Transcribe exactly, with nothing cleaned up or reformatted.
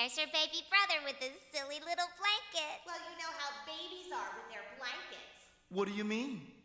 there's her baby brother with his silly little blanket. Well, you know how babies are with their blankets. What do you mean?